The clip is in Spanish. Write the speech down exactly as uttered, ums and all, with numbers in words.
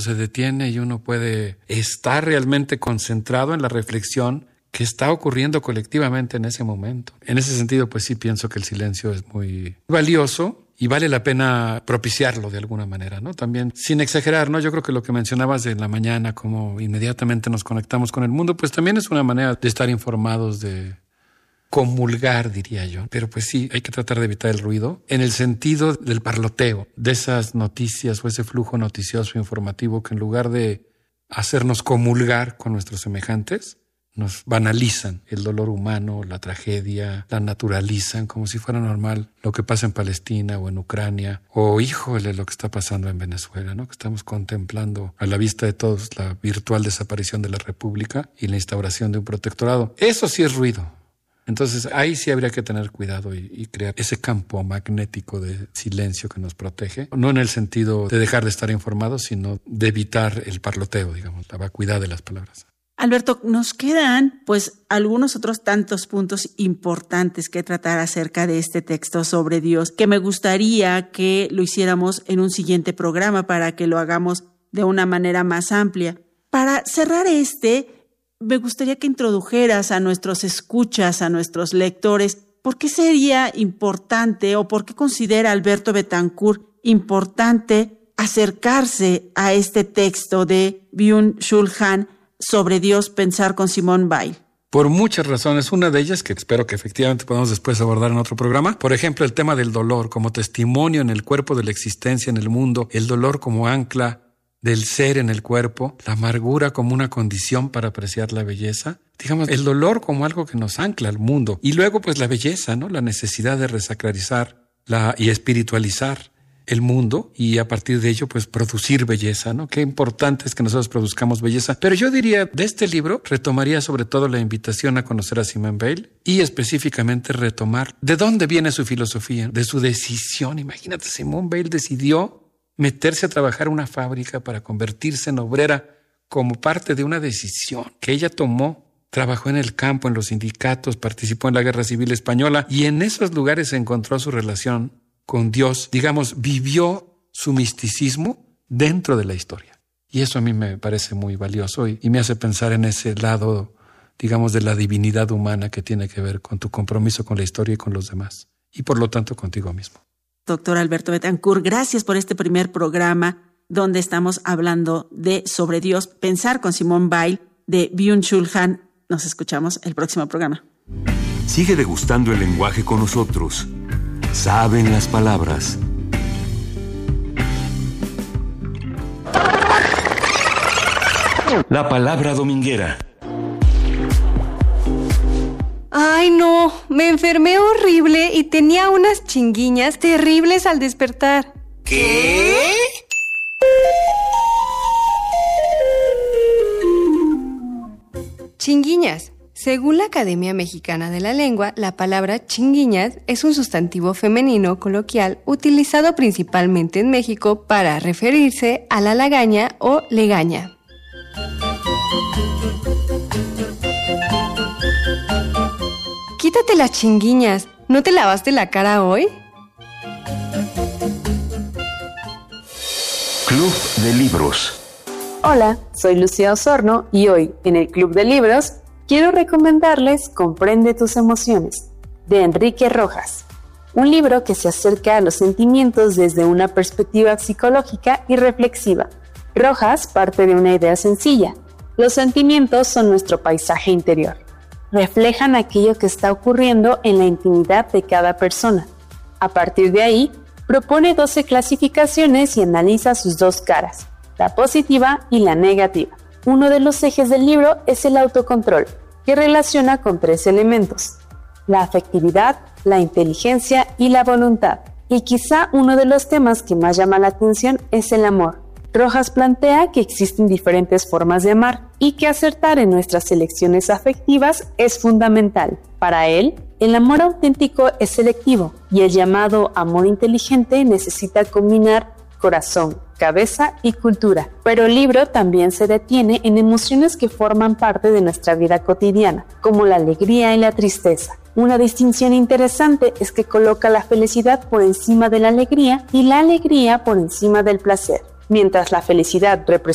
se detiene y uno puede estar realmente concentrado en la reflexión que está ocurriendo colectivamente en ese momento. En ese sentido, pues sí pienso que el silencio es muy valioso y vale la pena propiciarlo de alguna manera, ¿no? También, sin exagerar, ¿no? Yo creo que lo que mencionabas de la mañana, como inmediatamente nos conectamos con el mundo, pues también es una manera de estar informados, de comulgar, diría yo. Pero pues sí, hay que tratar de evitar el ruido en el sentido del parloteo, de esas noticias o ese flujo noticioso informativo que en lugar de hacernos comulgar con nuestros semejantes, nos banalizan el dolor humano, la tragedia, la naturalizan como si fuera normal lo que pasa en Palestina o en Ucrania, o híjole lo que está pasando en Venezuela, ¿no? Que estamos contemplando a la vista de todos la virtual desaparición de la República y la instauración de un protectorado. Eso sí es ruido. Entonces ahí sí habría que tener cuidado y, y crear ese campo magnético de silencio que nos protege, no en el sentido de dejar de estar informados, sino de evitar el parloteo, digamos, la vacuidad de las palabras. Alberto, nos quedan pues algunos otros tantos puntos importantes que tratar acerca de este texto sobre Dios, que me gustaría que lo hiciéramos en un siguiente programa para que lo hagamos de una manera más amplia. Para cerrar este, me gustaría que introdujeras a nuestros escuchas, a nuestros lectores, ¿por qué sería importante o por qué considera Alberto Betancourt importante acercarse a este texto de Byung-Chul Han sobre Dios, pensar con Simone Weil? Por muchas razones. Una de ellas, que espero que efectivamente podamos después abordar en otro programa, por ejemplo, el tema del dolor como testimonio en el cuerpo de la existencia en el mundo, el dolor como ancla del ser en el cuerpo, la amargura como una condición para apreciar la belleza, digamos, el dolor como algo que nos ancla al mundo, y luego pues la belleza, ¿no? La necesidad de resacralizar la, y espiritualizar el mundo y a partir de ello pues producir belleza, ¿no? Qué importante es que nosotros produzcamos belleza. Pero yo diría, de este libro retomaría sobre todo la invitación a conocer a Simone Weil y específicamente retomar de dónde viene su filosofía, de su decisión. Imagínate, Simone Weil decidió meterse a trabajar en una fábrica para convertirse en obrera como parte de una decisión que ella tomó. Trabajó en el campo, en los sindicatos, participó en la Guerra Civil Española y en esos lugares encontró su relación con Dios, digamos, vivió su misticismo dentro de la historia. Y eso a mí me parece muy valioso y, y me hace pensar en ese lado, digamos, de la divinidad humana que tiene que ver con tu compromiso con la historia y con los demás. Y por lo tanto contigo mismo. Doctor Alberto Betancourt, gracias por este primer programa donde estamos hablando de Sobre Dios, pensar con Simone Weil, de Byung-Chul Han. Nos escuchamos el próximo programa. Sigue degustando el lenguaje con nosotros. Saben las palabras. La palabra dominguera. Ay, no, me enfermé horrible y tenía unas chinguiñas terribles al despertar. ¿Qué? Chinguiñas. Según la Academia Mexicana de la Lengua, la palabra chinguiñas es un sustantivo femenino coloquial utilizado principalmente en México para referirse a la lagaña o legaña. Quítate las chinguiñas, ¿no te lavaste la cara hoy? Club de Libros. Hola, soy Lucía Osorno y hoy, en el Club de Libros, quiero recomendarles Comprende tus emociones, de Enrique Rojas, un libro que se acerca a los sentimientos desde una perspectiva psicológica y reflexiva. Rojas parte de una idea sencilla: los sentimientos son nuestro paisaje interior. Reflejan aquello que está ocurriendo en la intimidad de cada persona. A partir de ahí, propone doce clasificaciones y analiza sus dos caras, la positiva y la negativa. Uno de los ejes del libro es el autocontrol, que relaciona con tres elementos: la afectividad, la inteligencia y la voluntad. Y quizá uno de los temas que más llama la atención es el amor. Rojas plantea que existen diferentes formas de amar y que acertar en nuestras elecciones afectivas es fundamental. Para él, el amor auténtico es selectivo y el llamado amor inteligente necesita combinar corazón, cabeza y cultura. Pero el libro también se detiene en emociones que forman parte de nuestra vida cotidiana, como la alegría y la tristeza. Una distinción interesante es que coloca la felicidad por encima de la alegría y la alegría por encima del placer. Mientras la felicidad representa